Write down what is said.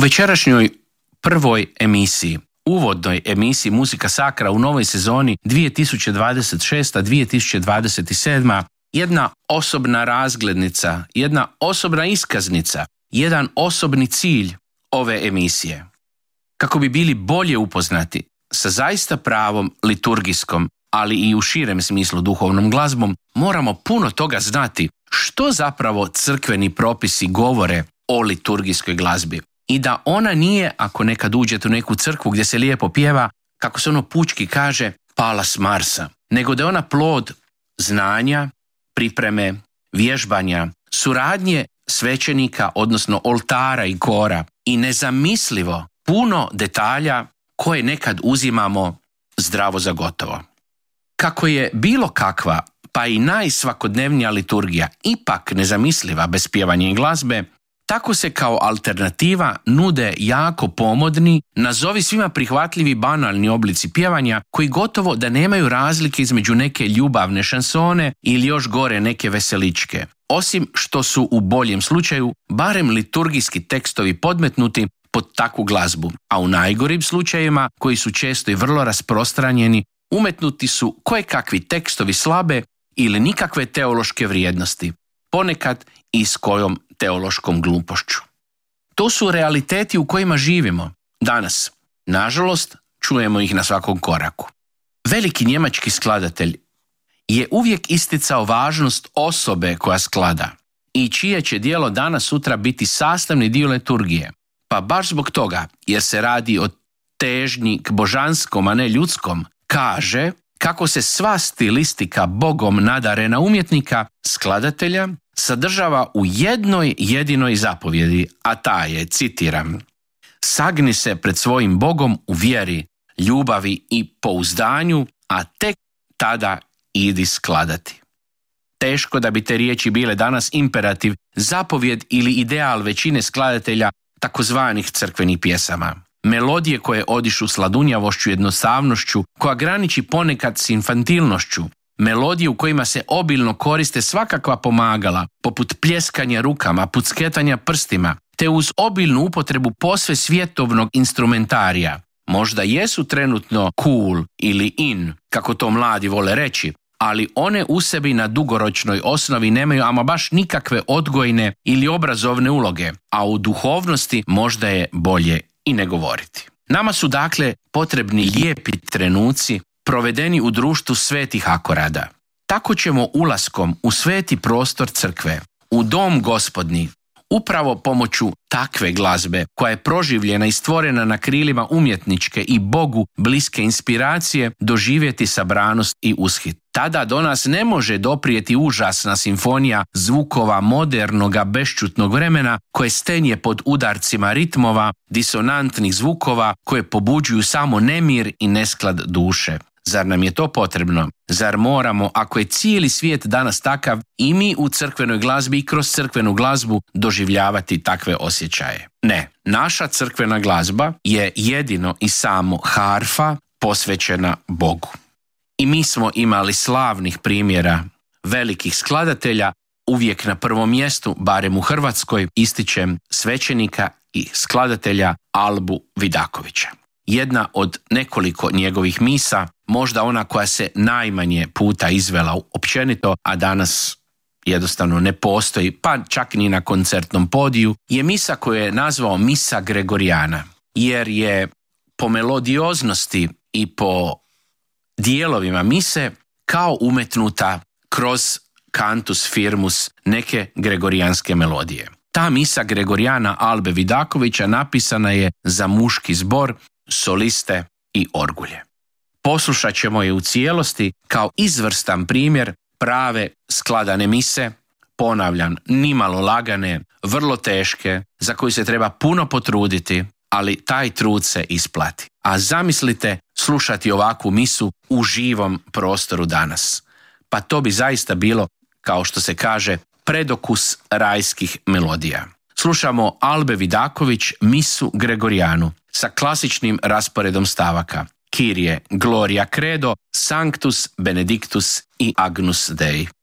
večerašnjoj prvoj emisiji, uvodnoj emisiji Muzika Sacra u novoj sezoni 2026-2027, jedna osobna razglednica, jedna osobna iskaznica, jedan osobni cilj ove emisije. Kako bi bili bolje upoznati sa zaista pravom liturgijskom, ali i u širem smislu duhovnom glazbom, moramo puno toga znati što zapravo crkveni propisi govore o liturgijskoj glazbi. I da ona nije, ako nekad uđete u neku crkvu gdje se lijepo pjeva, kako se ono pučki kaže, pala s Marsa, nego da je ona plod znanja, pripreme, vježbanja, suradnje svećenika, odnosno oltara i kora i nezamislivo puno detalja koje nekad uzimamo zdravo za gotovo. Kako je bilo kakva, pa i najsvakodnevnija liturgija ipak nezamisliva bez pjevanja i glazbe, tako se kao alternativa nude jako pomodni, nazovi svima prihvatljivi banalni oblici pjevanja koji gotovo da nemaju razlike između neke ljubavne šansone ili još gore neke veseličke. Osim što su u boljem slučaju barem liturgijski tekstovi podmetnuti pod takvu glazbu, a u najgorim slučajevima, koji su često i vrlo rasprostranjeni, umetnuti su kojekakvi tekstovi slabe ili nikakve teološke vrijednosti, ponekad i s kojom teološkom glupošću. To su realiteti u kojima živimo danas. Nažalost, čujemo ih na svakom koraku. Veliki njemački skladatelj je uvijek isticao važnost osobe koja sklada i čije će djelo danas sutra biti sastavni dio liturgije. Pa baš zbog toga, jer se radi o težnji k božanskom, a ne ljudskom, kaže kako se sva stilistika Bogom nadarena umjetnika, skladatelja, sadržava u jednoj jedinoj zapovjedi, a ta je, citiram, sagni se pred svojim Bogom u vjeri, ljubavi i pouzdanju, a tek tada idi skladati. Teško da bi te riječi bile danas imperativ, zapovjed ili ideal većine skladatelja takozvanih crkvenih pjesama. Melodije koje odišu sladunjavošću i jednostavnošću, koja graniči ponekad s infantilnošću, melodije u kojima se obilno koriste svakakva pomagala, poput pljeskanja rukama, pucketanja prstima, te uz obilnu upotrebu posve svjetovnog instrumentarija. Možda jesu trenutno cool ili in, kako to mladi vole reći, ali one u sebi na dugoročnoj osnovi nemaju ama baš nikakve odgojne ili obrazovne uloge, a u duhovnosti možda je bolje i ne govoriti. Nama su dakle potrebni lijepi trenuci provedeni u društvu svetih akorada. Tako ćemo ulaskom u sveti prostor crkve, u dom Gospodnji, upravo pomoću takve glazbe koja je proživljena i stvorena na krilima umjetničke i Bogu bliske inspiracije, doživjeti sabranost i ushit. Tada do nas ne može doprijeti užasna simfonija zvukova modernoga bešćutnog vremena koje stenje pod udarcima ritmova, disonantnih zvukova koje pobuđuju samo nemir i nesklad duše. Zar nam je to potrebno? Zar moramo, ako je cijeli svijet danas takav, i mi u crkvenoj glazbi i kroz crkvenu glazbu doživljavati takve osjećaje? Ne, naša crkvena glazba je jedino i samo harfa posvećena Bogu. I mi smo imali slavnih primjera velikih skladatelja, uvijek na prvom mjestu, barem u Hrvatskoj, ističem svećenika i skladatelja Albu Vidakovića. Jedna od nekoliko njegovih misa, možda ona koja se najmanje puta izvela općenito, a danas jednostavno ne postoji, pa čak ni na koncertnom podiju, je misa koju je nazvao Misa Gregorijana, jer je po melodioznosti i po dijelovima mise kao umetnuta kroz cantus firmus neke gregorijanske melodije. Ta misa Gregorijana Albe Vidakovića napisana je za muški zbor, soliste i orgulje. Poslušat ćemo je u cijelosti kao izvrstan primjer prave skladane mise, ponavljam, nimalo lagane, vrlo teške, za koju se treba puno potruditi, ali taj trud se isplati. A zamislite slušati ovakvu misu u živom prostoru danas. Pa to bi zaista bilo, kao što se kaže, predokus rajskih melodija. Slušamo Albe Vidaković misu Gregorijanu sa klasičnim rasporedom stavaka Kyrie, Gloria Credo, Sanctus, Benedictus i Agnus Dei.